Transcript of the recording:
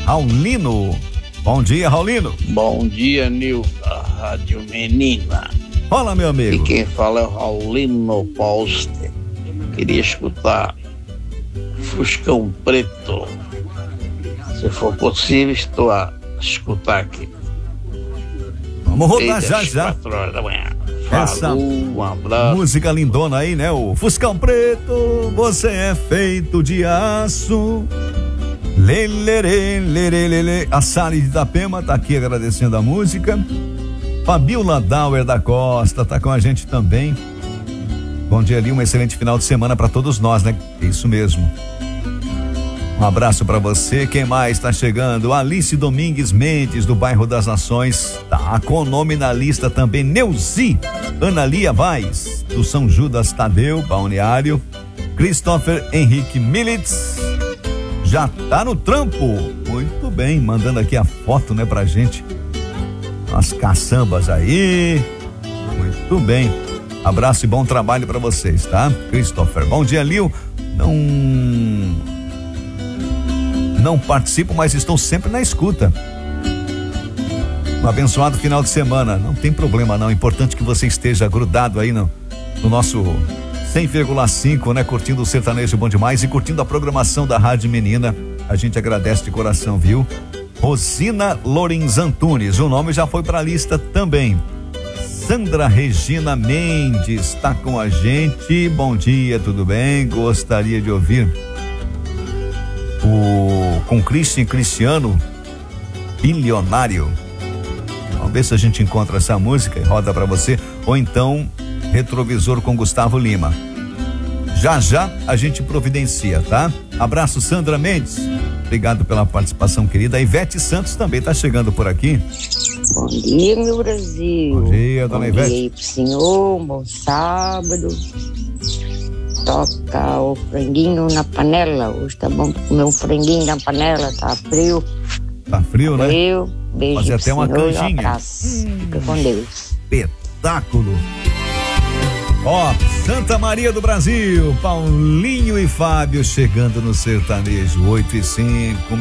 Raulino. Bom dia, Raulino. Bom dia, Nil, da Rádio Menina. Olá, meu amigo. E quem fala é o Raulino Pauste. Queria escutar Fuscão Preto. Se for possível, estou a escutar aqui. Vamos rodar já. 4 horas da manhã. Essa um abraço. Música lindona aí, né? O Fuscão Preto, você é feito de aço. Lelê. A Sara de Itapema tá aqui agradecendo a música. Fabiola Dauer da Costa tá com a gente também. Bom dia, ali, um excelente final de semana para todos nós, né? Isso mesmo. Um abraço para você. Quem mais tá chegando? Alice Domingues Mendes, do bairro das Nações, tá com o nome na lista também. Neuzi Analia Vaz, do São Judas Tadeu, Balneário. Christopher Henrique Militz, já tá no trampo. Muito bem, mandando aqui a foto, né, pra gente. As caçambas aí. Muito bem. Abraço e bom trabalho para vocês, tá? Christopher. Bom dia, Lil. Não participo, mas estou sempre na escuta. Um abençoado final de semana. Não tem problema não, importante que você esteja grudado aí no nosso 100,5, né? Curtindo o Sertanejo Bom Demais e curtindo a programação da Rádio Menina. A gente agradece de coração, viu? Rosina Lorenz Antunes, o nome já foi pra lista também. Sandra Regina Mendes está com a gente. Bom dia, tudo bem? Gostaria de ouvir com Cristiano Bilionário. Vamos ver se a gente encontra essa música e roda para você, ou então Retrovisor com Gustavo Lima. Já a gente providencia, tá? Abraço, Sandra Mendes. Obrigado pela participação, querida. A Ivete Santos também tá chegando por aqui. Bom dia, meu Brasil. Bom dia, dona Ivete. Bom dia aí pro senhor, bom sábado. Toca o franguinho na panela. Hoje tá bom comer um franguinho na panela, tá frio. Tá frio, né? Frio. Beijo. Fazer até uma canjinha. Um abraço. Fica com Deus. Espetáculo. Ó, Santa Maria do Brasil, Paulinho e Fábio chegando no sertanejo, 8:05,